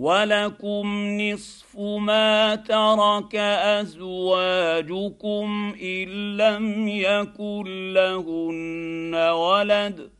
ولكم نصف ما ترك ازواجكم ان لم يكن لهن ولد